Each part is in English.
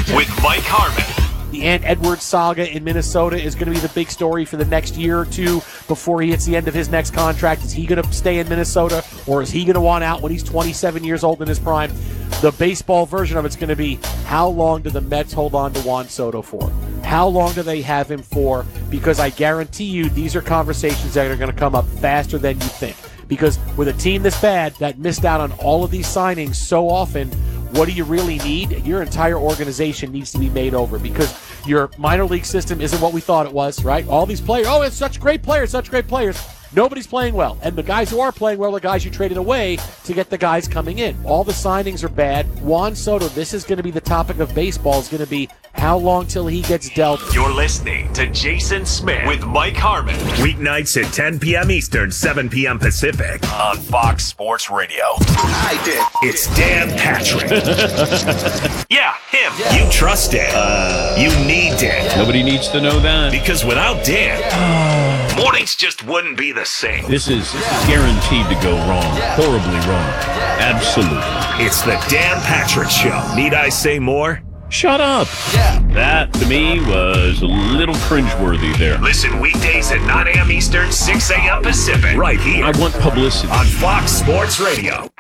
with Mike Harmon. The Ant Edwards saga in Minnesota is going to be the big story for the next year or two before he hits the end of his next contract. Is he going to stay in Minnesota, or is he going to want out when he's 27 years old in his prime? The baseball version of it's going to be, how long do the Mets hold on to Juan Soto for? How long do they have him for? Because I guarantee you these are conversations that are going to come up faster than you think. Because with a team this bad that missed out on all of these signings so often, what do you really need? Your entire organization needs to be made over, because your minor league system isn't what we thought it was, right? All these players, it's such great players, such great players. Nobody's playing well. And the guys who are playing well are guys you traded away to get the guys coming in. All the signings are bad. Juan Soto, this is going to be the topic of baseball, is going to be how long till he gets dealt. You're listening to Jason Smith with Mike Harmon. Weeknights at 10 p.m. Eastern, 7 p.m. Pacific On Fox Sports Radio. I did. It's Dan Patrick. Yeah, him. You trust Dan. You need Dan. Nobody needs to know that. Because without Dan, mornings just wouldn't be the same. This is guaranteed to go wrong. Horribly wrong. Absolutely. It's the Dan Patrick Show. Need I say more? Shut up. That, to me, was a little cringeworthy there. Listen weekdays at 9 a.m. Eastern, 6 a.m. Pacific. Right here. I want publicity. On Fox Sports Radio.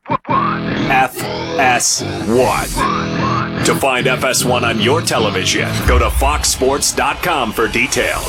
FS1. To find FS1 on your television, go to foxsports.com for details.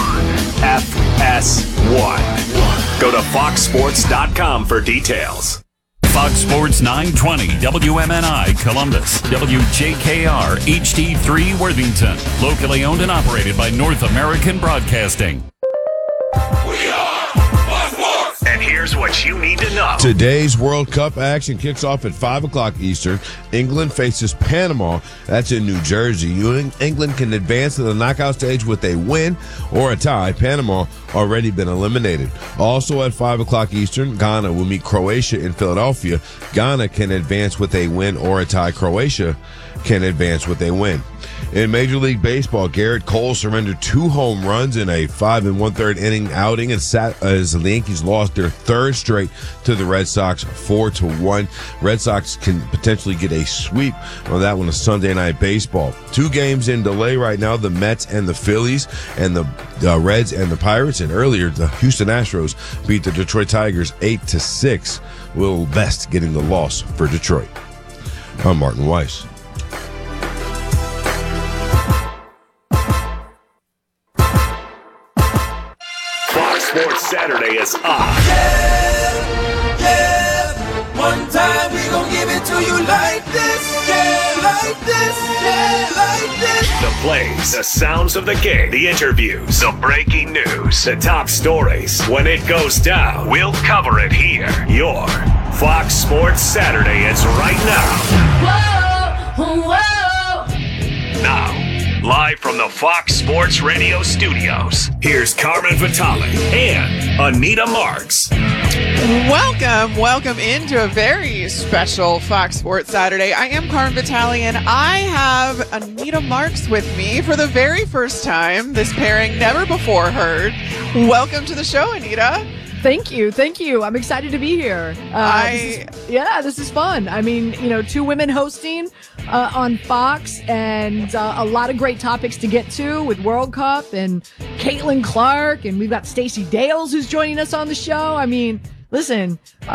FS1. Go to foxsports.com for details. Fox Sports 920 WMNI Columbus, WJKR HD3 Worthington, locally owned and operated by North American Broadcasting. We are Fox Sports. And here's what you need to know. Today's World Cup action kicks off at 5 o'clock Eastern. England faces Panama. That's in New Jersey. England can advance to the knockout stage with a win or a tie. Panama already been eliminated. Also at 5 o'clock Eastern, Ghana will meet Croatia in Philadelphia. Ghana can advance with a win or a tie. Croatia can advance with a win. In Major League Baseball, Garrett Cole surrendered 2 home runs in a 5 1/3 inning outing as the Yankees lost their third straight to the Red Sox 4-1. Red Sox can potentially get a sweep on that one of Sunday Night Baseball. 2 games in delay right now, the Mets and the Phillies, and the Reds and the Pirates. And earlier, the Houston Astros beat the Detroit Tigers 8-6. Will Best getting the loss for Detroit. I'm Martin Weiss. Sports Saturday is on. Yeah. One time we gon' give it to you like this. Yeah, like this. Yeah, like this. The plays, the sounds of the game, the interviews, the breaking news, the top stories. When it goes down, we'll cover it here. Your Fox Sports Saturday is right now. Whoa, whoa. Now, live from the Fox Sports Radio studios, here's Carmen Vitale and Anita Marks. Welcome into a very special Fox Sports Saturday. I am Carmen Vitale, and I have Anita Marks with me for the very first time. This pairing never before heard. Welcome to the show, Anita. Thank you. I'm excited to be here. This is fun. I mean, 2 women hosting on Fox, and a lot of great topics to get to with World Cup and Caitlin Clark, and we've got Stacey Dales who's joining us on the show. I mean, listen,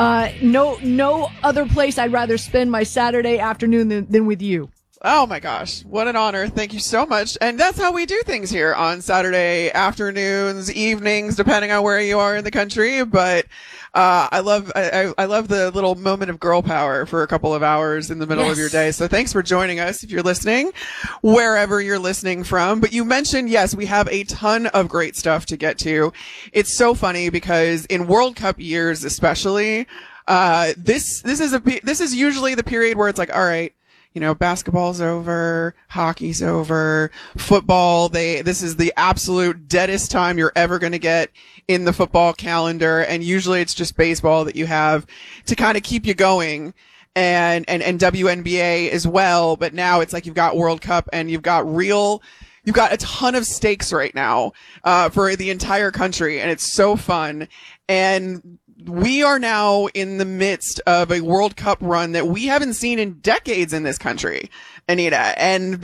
no other place I'd rather spend my Saturday afternoon than with you. Oh my gosh, what an honor. Thank you so much. And that's how we do things here on Saturday afternoons, evenings, depending on where you are in the country. But I love the little moment of girl power for a couple of hours in the middle of your day. So thanks for joining us if you're listening, wherever you're listening from. But you mentioned, yes, we have a ton of great stuff to get to. It's so funny because in World Cup years, especially, this is usually the period where it's like, all right, basketball's over, hockey's over, football. This is the absolute deadest time you're ever going to get in the football calendar. And usually it's just baseball that you have to kind of keep you going, and WNBA as well. But now it's like you've got World Cup, and you've got a ton of stakes right now, for the entire country. And it's so fun. And we are now in the midst of a World Cup run that we haven't seen in decades in this country, Anita. And